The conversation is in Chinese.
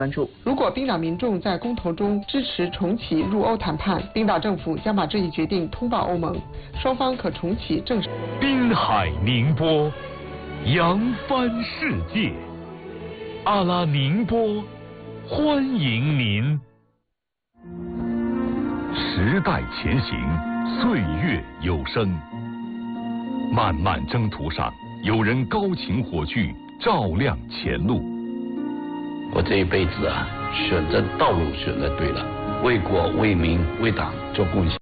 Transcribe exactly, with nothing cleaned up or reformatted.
关注。 如果冰岛民众在公投中支持重启入欧谈判，冰岛政府将把这一决定通报欧盟，双方可重启正式。 滨海宁波，扬帆世界。阿拉宁波，欢迎您。时代前行，岁月有声。漫漫征途上，有人高擎火炬，照亮前路。 我这一辈子啊，选择道路选择对了，为国为民为党做贡献。